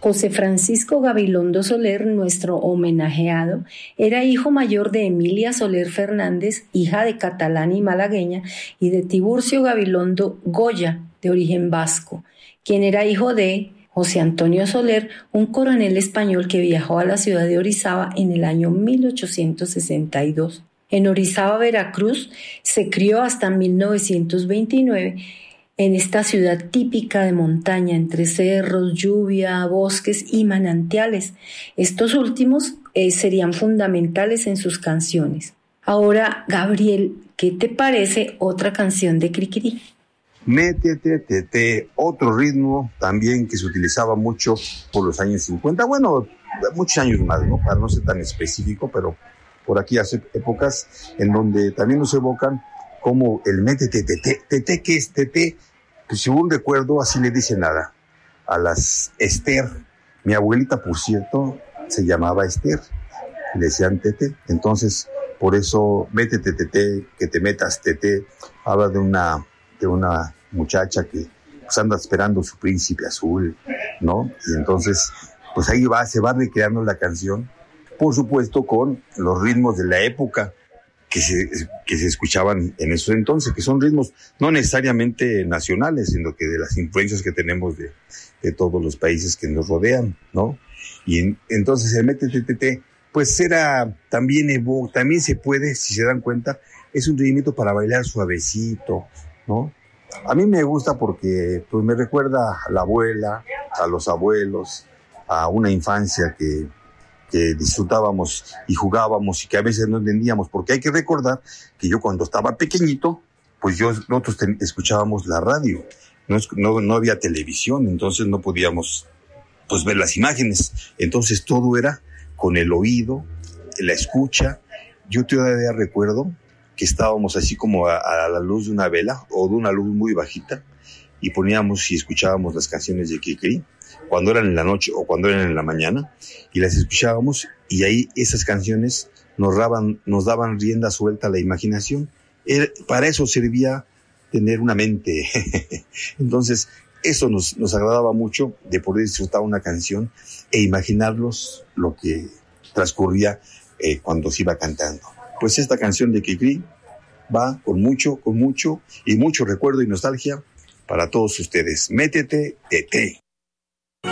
José Francisco Gabilondo Soler, nuestro homenajeado, era hijo mayor de Emilia Soler Fernández, hija de catalán y malagueña, y de Tiburcio Gabilondo Goya, de origen vasco, quien era hijo de José Antonio Soler, un coronel español que viajó a la ciudad de Orizaba en el año 1862. En Orizaba, Veracruz, se crió hasta 1929 en esta ciudad típica de montaña, entre cerros, lluvia, bosques y manantiales. Estos últimos serían fundamentales en sus canciones. Ahora, Gabriel, ¿qué te parece otra canción de Cricri? Métete, tete, otro ritmo también que se utilizaba mucho por los años 50, bueno, muchos años más, ¿no? Para no ser tan específico, pero por aquí hace épocas en donde también nos evocan como el métete, tete. Tete, ¿qué es tete? Pues según recuerdo, así le dicen a las Esther. Mi abuelita, por cierto, se llamaba Esther, le decían tete, entonces por eso métete, tete, que te metas, tete, habla de una muchacha que pues anda esperando su príncipe azul, ¿no? Y entonces, pues ahí se va recreando la canción, por supuesto con los ritmos de la época que se escuchaban en esos entonces, que son ritmos no necesariamente nacionales, sino que de las influencias que tenemos de todos los países que nos rodean, ¿no? Y entonces el métete, pues era también se puede, si se dan cuenta, es un ritmito para bailar suavecito, ¿no? A mí me gusta porque pues me recuerda a la abuela, a los abuelos, a una infancia que disfrutábamos y jugábamos y que a veces no entendíamos, porque hay que recordar que yo cuando estaba pequeñito, pues nosotros escuchábamos la radio, no había televisión, entonces no podíamos pues ver las imágenes, entonces todo era con el oído, la escucha. Yo todavía recuerdo que estábamos así como a la luz de una vela o de una luz muy bajita y poníamos y escuchábamos las canciones de Cricri cuando eran en la noche o cuando eran en la mañana y las escuchábamos y ahí esas canciones nos daban rienda suelta a la imaginación. Para eso servía tener una mente. Entonces eso nos agradaba mucho de poder disfrutar una canción e imaginarlos lo que transcurría cuando se iba cantando. Pues esta canción de Cricri va con mucho y mucho recuerdo y nostalgia para todos ustedes. Métete, tete.